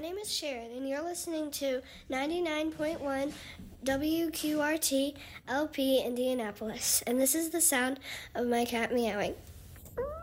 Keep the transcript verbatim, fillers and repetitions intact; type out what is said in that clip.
name is Sharon, and you're listening to ninety-nine point one W Q R T L P Indianapolis. And this is the sound of my cat meowing.